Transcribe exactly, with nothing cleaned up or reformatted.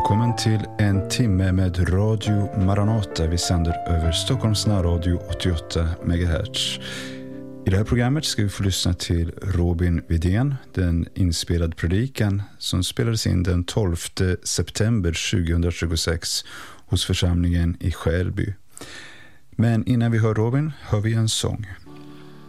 Välkommen till en timme med Radio Maranata. Vi sänder över Stockholms närradio åttioåtta megahertz. I det här programmet ska vi få lyssna till Robin Widén, den inspelade predikan som spelades in den tolfte september tjugohundratjugosex hos församlingen i Skälby. Men innan vi hör Robin hör vi en sång.